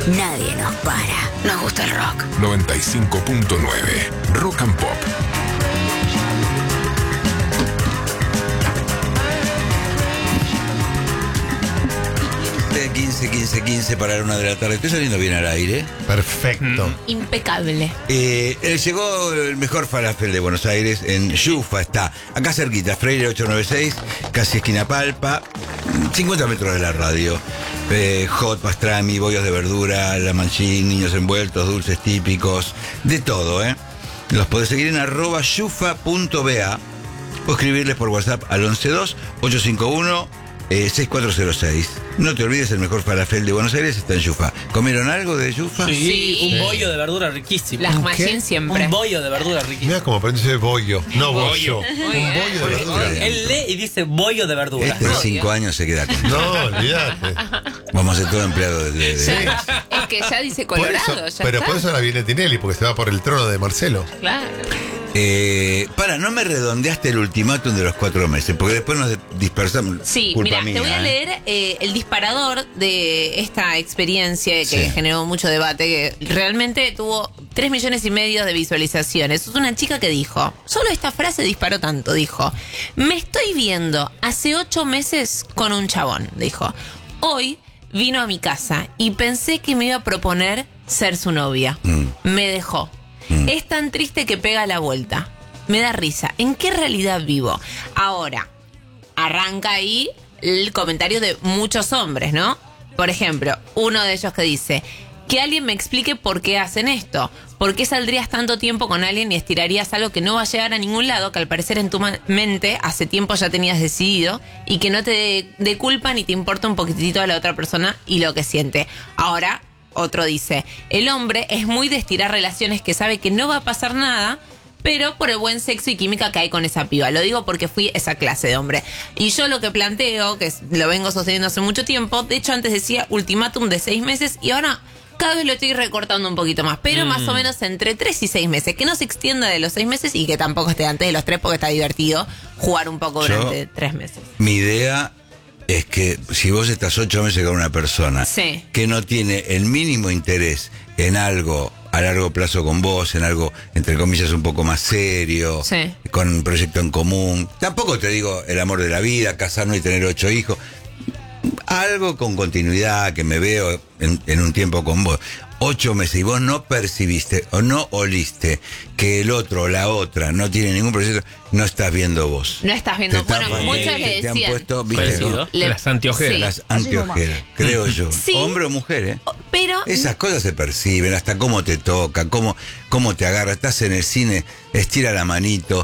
Nadie nos para. Nos gusta el rock. 95.9 Rock and Pop. 15 para la 1 de la tarde. Estoy saliendo bien al aire. Perfecto. Impecable. Llegó el mejor falafel de Buenos Aires. En Yufa está. Acá cerquita, Freire 896, casi esquina Palpa, 50 metros de la radio. Hot, pastrami, bollos de verdura, la manchín, niños envueltos, dulces típicos, de todo, ¿eh? Los podés seguir en @yufa.ba o escribirles por WhatsApp al 112-851-6406. No te olvides, el mejor falafel de Buenos Aires está en Yufa. ¿Comieron algo de Yufa? Sí, un bollo de verdura riquísimo. Las machín siempre. Un bollo de verdura riquísimo. Mira cómo aprende bollo. No bollo. Muy Un bien. bollo de verdura. Él lee y dice bollo de verdura. Este de 5 años se queda con. No, olvídate. Vamos a ser todo empleado de Sí. Es que ya dice Por Colorado, eso, ya pero está. por eso ahora viene Tinelli, porque se va por el trono de Marcelo. Claro. No me redondeaste el ultimátum de los 4 meses, porque después nos dispersamos. Sí, Culpa mira, mía, te voy a leer el disparador de esta experiencia que Sí. generó mucho debate, que realmente tuvo 3,5 millones de visualizaciones. Es una chica que dijo, solo esta frase disparó tanto, dijo, me estoy viendo hace 8 meses con un chabón, dijo. Hoy vino a mi casa y pensé que me iba a proponer ser su novia. Me dejó. Es tan triste que pega la vuelta. Me da risa. ¿En qué realidad vivo? Ahora, arranca ahí el comentario de muchos hombres, ¿no? Por ejemplo, uno de ellos que dice, que alguien me explique por qué hacen esto. ¿Por qué saldrías tanto tiempo con alguien y estirarías algo que no va a llegar a ningún lado, que al parecer en tu mente hace tiempo ya tenías decidido y que no te dé culpa ni te importa un poquitito a la otra persona y lo que siente? Ahora, otro dice, el hombre es muy de estirar relaciones que sabe que no va a pasar nada, pero por el buen sexo y química que hay con esa piba. Lo digo porque fui esa clase de hombre. Y yo lo que planteo, que lo vengo sosteniendo hace mucho tiempo, de hecho antes decía ultimátum de 6 meses y ahora cada vez lo estoy recortando un poquito más, pero más o menos entre 3 y 6 meses. Que no se extienda de los 6 meses y que tampoco esté antes de los 3 porque está divertido jugar un poco durante 3 meses. Mi idea es que si vos estás 8 meses con una persona Sí. que no tiene el mínimo interés en algo a largo plazo con vos, en algo, entre comillas, un poco más serio, Sí. con un proyecto en común, tampoco te digo el amor de la vida, casarnos y tener 8 hijos, algo con continuidad, que me veo en un tiempo con vos. 8 meses y vos no percibiste o no oliste que el otro o la otra no tiene ningún proyecto, no estás viendo vos. No estás viendo. Te Bueno, tapan, muchos te le han decían. puesto, viste, Parecido. Las anteojeras. Sí. las anteojeras, creo yo. Sí. Hombre o mujer, ¿eh? Pero Esas cosas se perciben, hasta cómo te toca, cómo te agarra. Estás en el cine, estira la manito.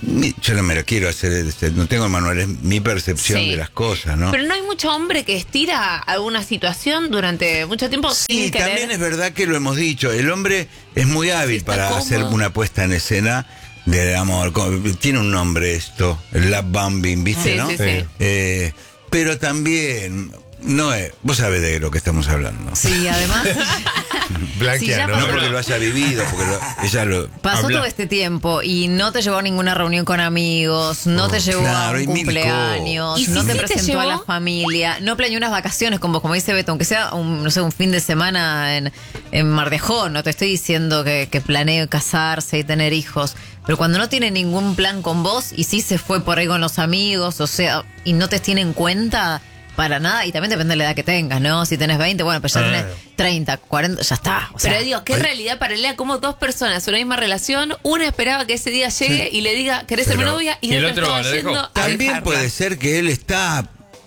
Yo no me lo quiero hacer, no tengo el manual, es mi percepción Sí. de las cosas, ¿no? Pero no hay mucho hombre que estira alguna situación durante mucho tiempo Sí, sin querer. también es verdad que lo hemos dicho. El hombre es muy hábil está para cómodo. hacer una puesta en escena del amor. Tiene un nombre esto, el love bombing, ¿viste, Sí, no? sí, sí. Pero también, no es, vos sabés de lo que estamos hablando. Sí, además Blanquear, Sí, ya No ¿no? porque lo haya vivido, porque ella lo... pasó Habla. todo este tiempo y no te llevó a ninguna reunión con amigos, no te llevó claro, a hay un mil cumpleaños, cosas. ¿Y no si te sí te presentó a llevó? la familia, no planeó unas vacaciones con vos, como dice Beto, aunque sea un fin de semana en Mar de Ajó. No te estoy diciendo que planee casarse y tener hijos, pero cuando no tiene ningún plan con vos y sí se fue por ahí con los amigos, o sea, y no te tiene en cuenta para nada, y también depende de la edad que tengas, ¿no? Si tenés 20, bueno, pues ya tenés 30, 40, ya está. O sea, Pero digo, ¿qué realidad paralela? Como dos personas, una misma relación, una esperaba que ese día llegue y le diga, ¿querés ser mi Pero- novia? Y y el el otro estaba lo dejó. yendo a También dejarla. puede ser que él está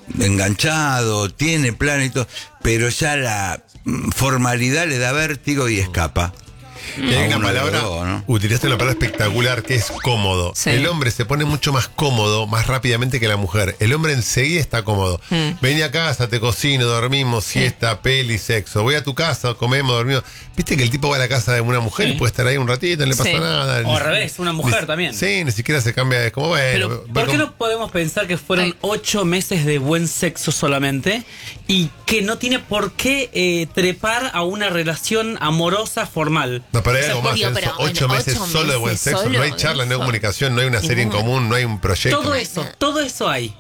enganchado, tiene plan y todo, pero ya la formalidad le da vértigo y escapa. Que hay una uno de los palabra, dos, ¿no? utilizaste una palabra espectacular que es cómodo. Sí. El hombre se pone mucho más cómodo más rápidamente que la mujer. El hombre enseguida está cómodo. Vení a casa, te cocino, dormimos, siesta, peli, sexo. Voy a tu casa, comemos, dormimos. Viste que el tipo va a la casa de una mujer y puede estar ahí un ratito, no le pasa Sí. nada. O al revés, una mujer Ni- también. Sí, ni siquiera se cambia. Es como, bueno. Pero, ve ¿por qué cómo- no podemos pensar que fueron Ay. 8 meses de buen sexo solamente y que no tiene por qué trepar a una relación amorosa formal? No, pero hay O sea, algo más. obvio, Enzo. pero 8 bueno, meses 8 solo de buen meses sexo. solo No hay charla, no hay de eso. comunicación, no hay una serie en común, no hay un proyecto. todo eso hay.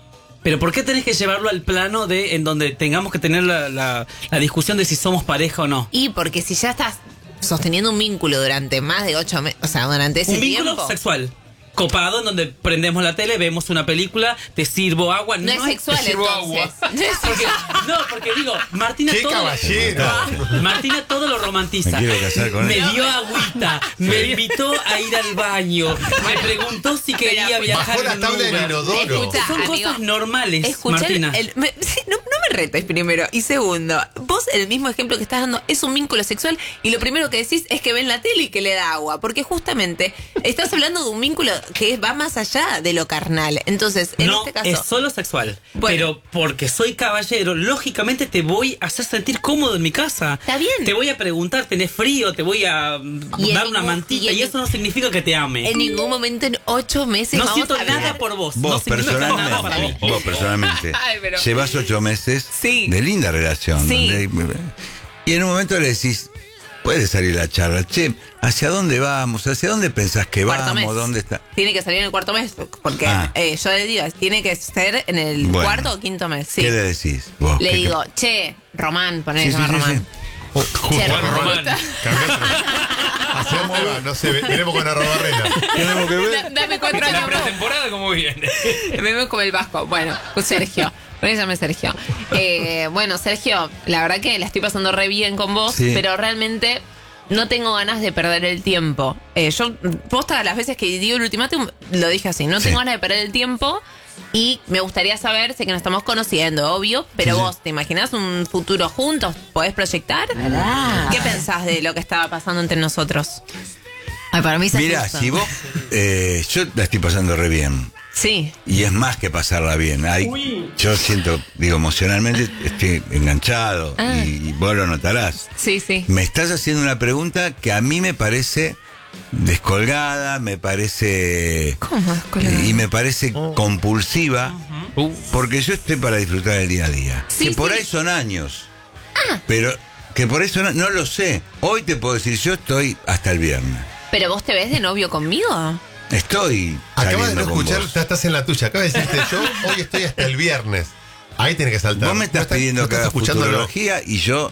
Pero ¿por qué tenés que llevarlo al plano de en donde tengamos que tener la discusión de si somos pareja o no? Y porque si ya estás sosteniendo un vínculo durante más de 8 meses, o sea, durante ese Un vínculo tiempo... sexual. Copado, en donde prendemos la tele, vemos una película, te sirvo agua. No es sexual, te sirvo entonces. agua. Porque digo, Martina ¡Qué todo... caballero! Martina todo lo romantiza. Me quiero casar con Me él. dio agüita, me invitó a ir al baño, me preguntó si quería viajar Bajó la en tabla del Uber. inodoro. Escucha, Son amigo, cosas normales, escuchar Martina. sí, no me retes primero. Y segundo, vos el mismo ejemplo que estás dando es un vínculo sexual y lo primero que decís es que ven la tele y que le da agua. Porque justamente estás hablando de un vínculo que va más allá de lo carnal. Entonces, en No, este caso... es solo sexual. Bueno. Pero porque soy caballero, lógicamente te voy a hacer sentir cómodo en mi casa. Está bien. Te voy a preguntar, ¿tenés frío? Te voy a Y en dar una ningún- mantita. y Y en- eso no significa que te ame. En ningún momento en 8 meses No vamos siento a hablar. nada por vos. no Vos significa nada para mí. personalmente, Ay, pero- llevas 8 meses Sí. de linda relación. Sí. Y en un momento le decís, puede salir la charla, che, ¿hacia dónde vamos? ¿Hacia dónde pensás que Cuarto vamos? mes. ¿Dónde está? Tiene que salir en el cuarto mes, porque Ah. yo le digo, tiene que ser en el Bueno. cuarto o quinto mes. Sí. ¿Qué le decís? Vos, Le ¿qué- digo, che, Román, poné Sí, que se llama sí, sí, Román. Che, Román. ¿Hacia dónde va? No sé, veremos con Arrobarrena. tenemos que ver? Dame 4 años más. pretemporada cómo viene. Me veo como el vasco. Bueno, pues Sergio. Llame Sergio. Bueno, Sergio, la verdad que la estoy pasando re bien con vos, Sí. pero realmente no tengo ganas de perder el tiempo. Yo, posta, las veces que digo el ultimátum, lo dije así, no Sí. tengo ganas de perder el tiempo y me gustaría saber, sé que nos estamos conociendo, obvio, pero Sí, sí. vos, ¿te imaginás un futuro juntos? ¿Podés proyectar? ¿Qué pensás de lo que estaba pasando entre nosotros? Ay, para mí se Mirá, asustan. si vos, yo la estoy pasando re bien. Sí. Y es más que pasarla bien. Yo siento, digo, emocionalmente estoy enganchado y vos lo notarás. Sí, sí. Me estás haciendo una pregunta que a mí me parece descolgada, me parece... ¿Cómo descolgada? Y me parece compulsiva, porque yo estoy para disfrutar el día a día. Sí, que por sí. ahí son años, pero que por eso no lo sé. Hoy te puedo decir, yo estoy hasta el viernes. ¿Pero vos te ves de novio conmigo? Estoy Acabas de saliendo no con escuchar, vos. ya estás en la tuya. Acabas de decirte, yo hoy estoy hasta el viernes. Ahí tenés que saltar. Vos me estás No pidiendo no que haga escuchándolo. futurología y yo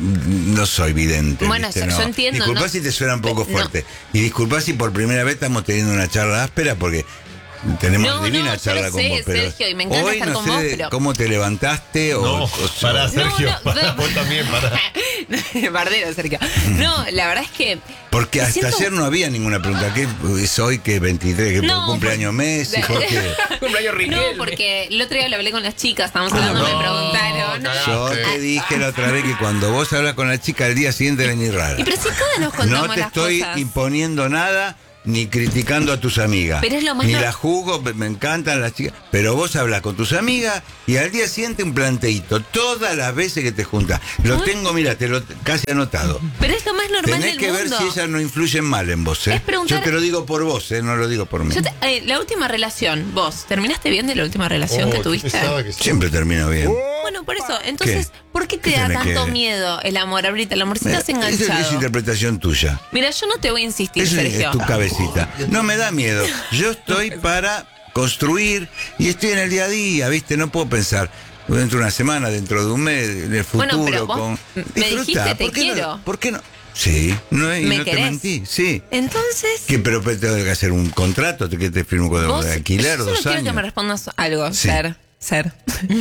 no soy vidente. Bueno, ¿viste? yo No. entiendo, Disculpá ¿no? si te suena un poco No. fuerte. Y disculpá si por primera vez estamos teniendo una charla áspera porque tenemos No, divina no, yo charla lo con sé, vos. Pero Sergio, y me encanta hoy estar no con sé vos, pero- cómo te levantaste o... No, pará, Sergio. no, no. Vos también, pará. Bardero, Sergio. No, la verdad es que... Porque hasta siento- ayer no había ninguna pregunta. ¿Qué es hoy que 23? ¿Que No, cumpleaños Messi? ¿Por qué? Cumpleaños No, Riquelme. porque el otro día lo hablé con las chicas, estábamos hablando, me preguntaron. Yo te dije la otra vez que cuando vos hablas con la chica al día siguiente venís rara. Y pero si todas nos contamos No te las estoy cosas. imponiendo nada ni criticando a tus amigas. Pero es lo más ni no- las juzgo, me encantan las chicas. Pero vos hablas con tus amigas y al día siguiente un planteíto. Todas las veces que te juntas. Lo tengo, mira, te lo casi anotado. Pero es lo más normal Tenés del que mundo. ver si ellas no influyen mal en vos. ¿eh? Es preguntar- Yo te lo digo por vos, no lo digo por mí. La última relación, vos, ¿terminaste bien de la última relación que qué tuviste? pesada que sos. Siempre termino bien. Bueno, por eso, entonces, ¿por qué te ¿Qué da tenés tanto que- miedo el amor ahorita? El amor si Mira, estás eso enganchado. es interpretación tuya. Mira, yo no te voy a insistir, Eso Sergio. es tu cabecita. No me da miedo. Yo estoy para construir y estoy en el día a día, ¿viste? No puedo pensar dentro de una semana, dentro de un mes, en el futuro. Bueno, pero vos me Disfrutá. dijiste, te ¿Por qué quiero. No, ¿Por qué no? Sí, no, y ¿Me no te querés? mentí. Sí. Entonces, ¿Qué, pero tengo que hacer un contrato que te firmo con vos, alquiler yo solo 2 quiero años. que me respondas algo, Sí. Ser.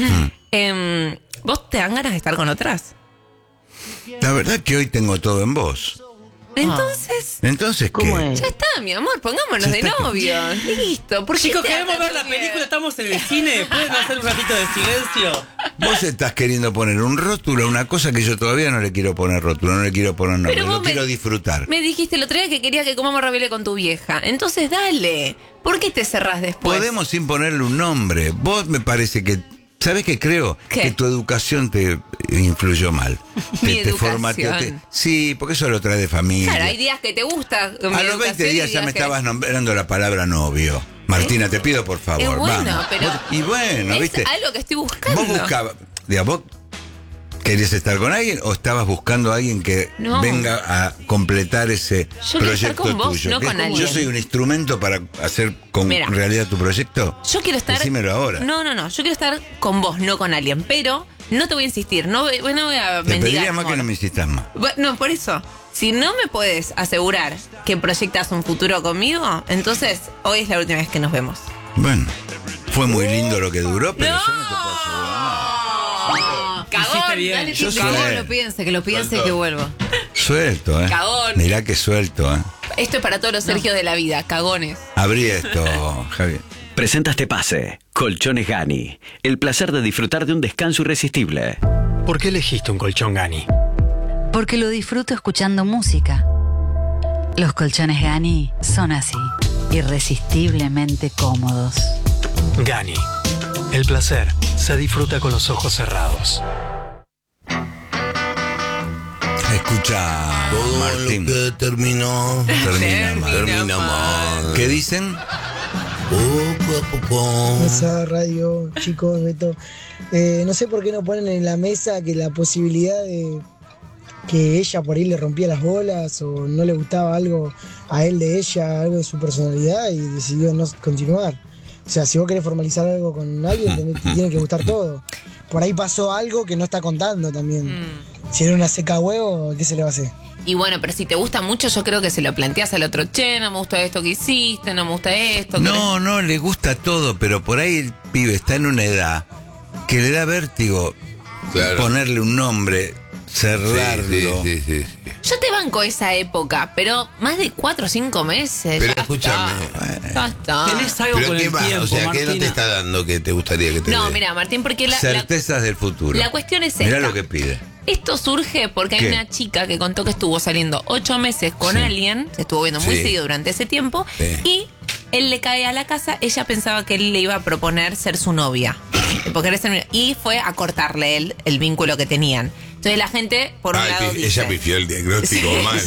¿Vos te dan ganas de estar con otras? La verdad que hoy tengo todo en vos. Entonces, Entonces, ¿qué? ya está, mi amor, pongámonos Ya de está. novios. Listo. ¿Por qué Chicos, te da queremos ver tanto la miedo? película, estamos en el cine. ¿Pueden hacer un ratito de silencio? Vos estás queriendo poner un rótulo a una cosa que yo todavía no le quiero poner rótulo, no le quiero poner nombre, Pero lo vos quiero disfrutar. Me dijiste el otro día que quería que comamos ravioli con tu vieja. Entonces, dale. ¿Por qué te cerrás después? Podemos imponerle un nombre. Vos me parece que... ¿Sabes qué creo? ¿Qué? Que tu educación te influyó mal. Mi te formateó. educación. Sí, porque eso lo trae de familia. Claro, hay días que te gusta. mi A los 20 educación y días ya me que- estabas nombrando la palabra novio. Martina, te pido por favor, Es bueno, vamos. pero Y bueno, es ¿viste? algo que estoy buscando. Vos buscabas... Diga, vos ¿Querías estar con alguien o estabas buscando a alguien que No. venga a completar ese Yo quiero estar proyecto con vos, tuyo? no ¿Que con es como, alguien. yo soy un instrumento para hacer con Mira. realidad tu proyecto? Yo quiero estar. Decímelo ahora. No. Yo quiero estar con vos, no con alguien. Pero no te voy a insistir. No voy a Te mendigar. pediría más que amor. no me insistas más. No, por eso. Si no me puedes asegurar que proyectas un futuro conmigo, entonces hoy es la última vez que nos vemos. Bueno, fue muy lindo lo que duró, pero yo no te puedo asegurar nada. Cagón, Hiciste bien. dale, Yo chico. sé. Que lo piense y que vuelva. Suelto, Cagón. Mirá que suelto, Esto es para todos los Sergios de la vida, cagones. Abrí esto, Javier. Presenta este pase. Colchones Gani. El placer de disfrutar de un descanso irresistible. ¿Por qué elegiste un colchón Gani? Porque lo disfruto escuchando música. Los colchones Gani son así, irresistiblemente cómodos. Gani. El placer se disfruta con los ojos cerrados. Escucha, Martín. terminó, Termina mal. ¿Qué dicen? poco a poco. Esa radio, chicos, Beto. No sé por qué no ponen en la mesa que la posibilidad de que ella por ahí le rompía las bolas o no le gustaba algo a él de ella, algo de su personalidad y decidió no continuar. O sea, si vos querés formalizar algo con alguien, te tiene que gustar todo. Por ahí pasó algo que no está contando también. Si era una seca huevo, ¿qué se le va a hacer? Y bueno, pero si te gusta mucho, yo creo que se lo planteas al otro, che, no me gusta esto que hiciste, no me gusta esto. No, le gusta todo, pero por ahí el pibe está en una edad que le da vértigo ponerle un nombre, cerrarlo. Sí. Yo te banco esa época, pero más de 4 o 5 meses. Pero ya escúchame. Ya está. Tenés algo ¿Pero con qué el más? tiempo, O sea, ¿qué no Martina. te está dando que te gustaría que te No, dé? mira, Martín, porque Certezas del futuro. la cuestión es Mirá esta. lo que pide. Esto surge porque hay ¿Qué? una chica que contó que estuvo saliendo 8 meses con Sí. alguien, se estuvo viendo muy Sí. seguido durante ese tiempo, Sí. y él le cae a la casa, ella pensaba que él le iba a proponer ser su novia. Y fue a cortarle el vínculo que tenían. Entonces la gente, por un lado, dice, ella pifió el diagnóstico mal.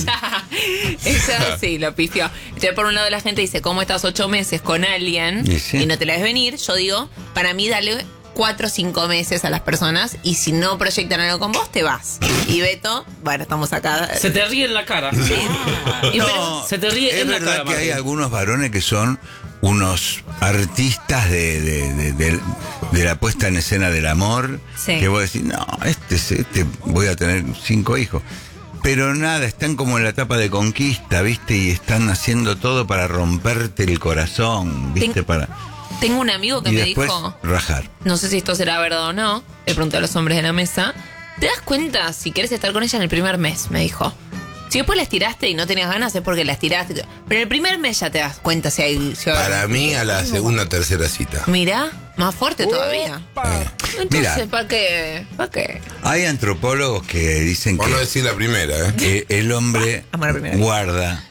Ella sí, lo pifió. Entonces, por un lado, la gente dice, ¿cómo estás 8 meses con alguien Y sí. y no te la ves venir? Yo digo, para mí, dale 4 o 5 meses a las personas y si no proyectan algo con vos, te vas. Y Beto, bueno, estamos acá. Se te ríe en la cara. Y pero- Se te ríe Es en la verdad cara, que hay Martín. algunos varones que son unos artistas de la puesta en escena del amor, Sí. que vos decís, no, este voy a tener 5 hijos. Pero nada, están como en la etapa de conquista, ¿viste? Y están haciendo todo para romperte el corazón, ¿viste? Tengo un amigo que Y me después dijo, rajar. no sé si esto será verdad o no, le pregunté a los hombres de la mesa, ¿te das cuenta si querés estar con ella en el primer mes? Me dijo. Si después la estiraste y no tenías ganas es porque la estiraste. Pero en el primer mes ya te das cuenta si hay... Para mí, a la segunda o tercera cita. Mirá, más fuerte todavía. Entonces, Mira. ¿para qué? ¿Para qué? Hay antropólogos que dicen Por no que decir la primera, ¿eh? el hombre Amor a primera guarda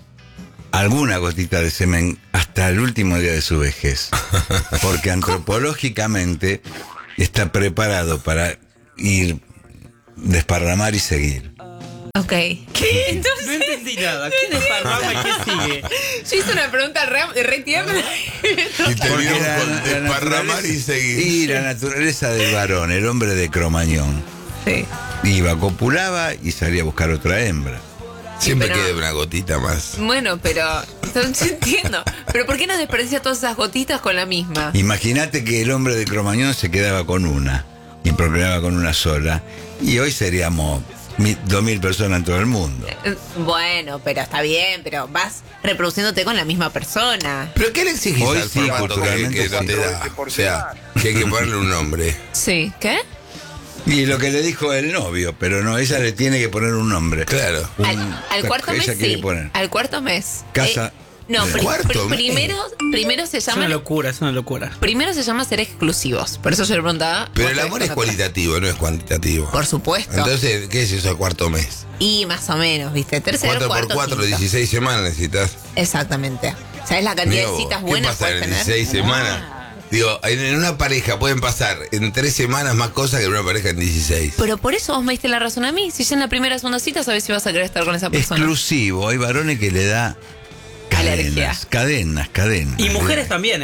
alguna gotita de semen hasta el último día de su vejez. Porque antropológicamente está preparado para ir, desparramar y seguir. Ok. ¿Qué? Entonces, No entendí nada. ¿Qué desparrama y qué sigue? yo hice una pregunta re tierna. Y terminamos la- con la desparramar y naturaleza- seguir. Y la naturaleza del varón, el hombre de Cromañón, Sí. iba, copulaba y salía a buscar otra hembra. Siempre pero- queda una gotita más. Bueno, pero... Entonces, entiendo. Pero ¿por qué no desperdicia todas esas gotitas con la misma? Imagínate que el hombre de Cromañón se quedaba con una y procreaba con una sola. Y hoy seríamos 2.000 personas en todo el mundo. Bueno, pero está bien, pero vas reproduciéndote con la misma persona. ¿Pero qué le exigís Hoy al sí, formato culturalmente que no sí. te da? O sea, que hay que ponerle un nombre. Sí. ¿Qué? Y lo que le dijo el novio, pero no, ella le tiene que poner un nombre. Claro. Al cuarto ella mes quiere sí. poner. Al cuarto mes. Casa No, de- ¿Cuarto mes? primero se Es una llama... locura, es una locura. Primero se llama ser exclusivos. Por eso yo le preguntaba... Pero ¿vos el querés amor es con otra? cualitativo, no es cuantitativo. Por supuesto. Entonces, ¿qué es eso al cuarto mes? Y más o menos, ¿viste? Tercero, 4 por cuarto, 4, quinto. 16 semanas necesitas. Exactamente. ¿Sabes la cantidad Amigo, de citas ¿qué buenas pasa puedes en tener? 16 semanas? Digo, en una pareja pueden pasar en 3 semanas más cosas que en una pareja en 16. Pero por eso vos me diste la razón a mí. Si ya en la primera o segunda cita sabes si vas a querer estar con esa persona. exclusivo. Hay varones que le da Alergia. cadenas. Y mujeres también, ¿eh?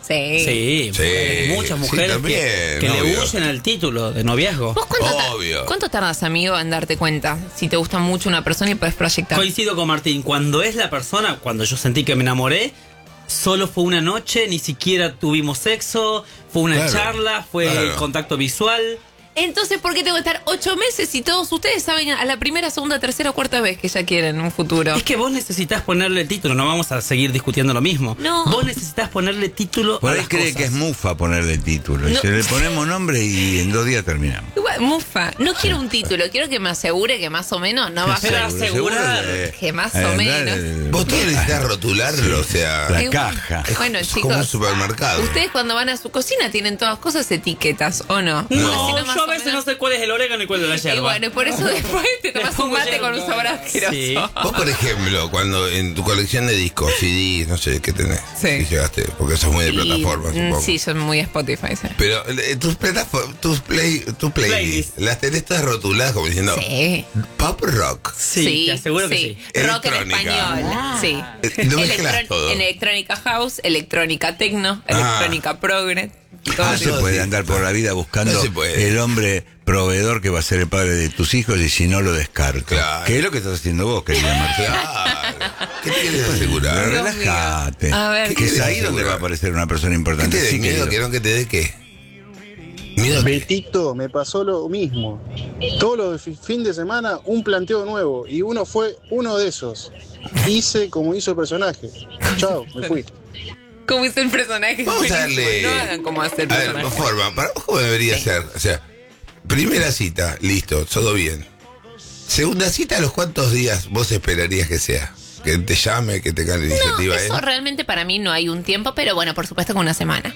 Sí. Sí, muchas mujeres también, que le obvio. huyen al título de noviazgo. ¿Vos cuánto tardas, amigo, en darte cuenta si te gusta mucho una persona y puedes proyectar? Coincido con Martín, cuando es la persona, cuando yo sentí que me enamoré, solo fue una noche, ni siquiera tuvimos sexo, fue una Claro, charla, fue claro. contacto visual. Entonces, ¿por qué tengo que estar 8 meses y todos ustedes saben a la primera, segunda, tercera o cuarta vez que ya quieren un futuro? Es que vos necesitas ponerle título, no vamos a seguir discutiendo lo mismo. No. Vos necesitas ponerle título Por a ahí las cree cosas. que es mufa ponerle título. Y No. se le ponemos nombre y en 2 días terminamos. Igual, Mufa, no quiero un título, quiero que me asegure que más o menos no va a Pero ser. asegurar que más o menos. Vos todo necesitas rotularlo, o sea. La Igual. caja. Bueno, Es chicos, como un supermercado. ustedes cuando van a su cocina tienen todas cosas etiquetas, ¿o no? No, Así más yo a o veces menos. no sé cuál es el orégano y cuál es la Y yerba. bueno, y por eso después te tomas un mate con un sabor asqueroso. Sí. Vos, por ejemplo, cuando en tu colección de discos, CDs, no sé qué tenés. Sí. Si llegaste, porque sos muy de plataforma, supongo. Sí, son muy Spotify. Sí. Pero tus plataformas, tus playlists, Playlist. las tenés todas rotuladas como diciendo Sí. pop rock. Sí, te aseguro que sí. Rock en Electrónica. español. Sí. Lo mezclas todo. Electrónica house, electrónica techno, electrónica progre. y todo No así. se puede andar por la vida buscando No se puede. el hombre proveedor que va a ser el padre de tus hijos y si no lo descarta. Claro. Que es lo que estás haciendo vos, querida Marcela. Claro. ¿Qué te quieres asegurar? Dios Relájate. mío. A ver, Que ¿qué es querés ahí donde asegurar? va a aparecer una persona ¿Qué importante. te dé Sí, miedo? querido. ¿Que no que te dé qué? ¿Miedo a qué? Betito, me pasó lo mismo. Todos los fin de semana un planteo nuevo y uno fue uno de esos. Hice como hizo el personaje. Chao, me fui. ¿Cómo es el personaje? Vamos a darle. No hagan como hace el A ver, personaje. forma. ¿Para vos cómo debería ser? O sea, primera cita, listo, todo bien. Segunda cita, ¿a los cuántos días vos esperarías que sea? Que te llame, que tenga la No, iniciativa eso él. realmente para mí no hay un tiempo, pero bueno, por supuesto que una semana.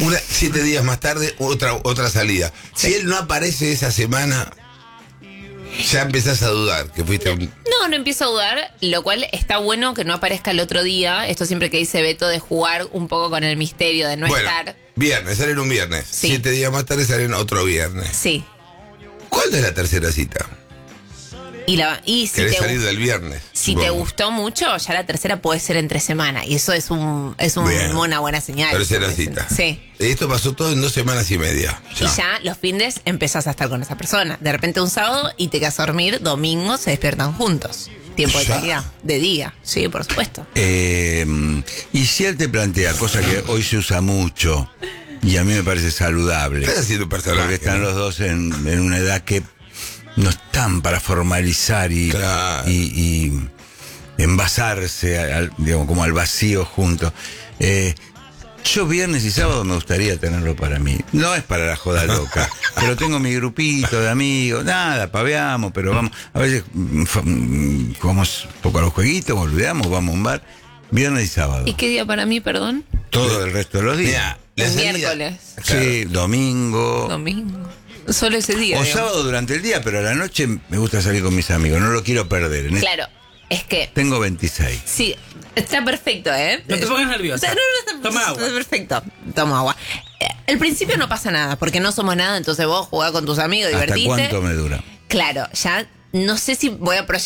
7 días más tarde, otra salida. Si él no aparece esa semana, ya empezás a dudar que fuiste un. No empiezo a dudar, lo cual está bueno que no aparezca el otro día. Esto siempre que dice Beto de jugar un poco con el misterio de no Bueno, estar. viernes, salen un viernes. Sí. 7 días más tarde salen otro viernes. Sí. ¿Cuál es la tercera cita? Y si ¿Querés te, salir del viernes? si te supongo. gustó mucho, ya la tercera puede ser entre semana. Y eso es Bien. una buena señal. Tercera cita. Sí. Esto pasó todo en 2 semanas y media. Y ya los fines empezás a estar con esa persona. De repente un sábado y te quedas a dormir, domingo se despiertan juntos. Tiempo de Ya. calidad, de día. Sí, por supuesto. Y si él te plantea, cosa que hoy se usa mucho y a mí me parece saludable, Estás haciendo un personaje. porque están los dos en una edad que no están para formalizar y, Claro. y envasarse digamos, como al vacío juntos. Yo viernes y sábado me gustaría tenerlo para mí. No es para la joda loca, pero tengo mi grupito de amigos, nada, paveamos, pero vamos, a veces jugamos un poco a los jueguitos, volvemos, vamos a un bar, viernes y sábado. ¿Y qué día para mí, perdón? Todo el resto de los días. Mira, la El salida- miércoles. Sí, domingo. Domingo. Solo ese día. O digamos. sábado durante el día, pero a la noche me gusta salir con mis amigos, no lo quiero perder. Claro, es que Tengo 26. sí, está perfecto, ¿eh? No te pongas nerviosa. O sea, no, Toma agua. Está perfecto. Toma agua. Al principio no pasa nada, porque no somos nada, entonces vos jugás con tus amigos, ¿Hasta divertite. cuánto me dura? Claro, ya no sé si voy a proyectar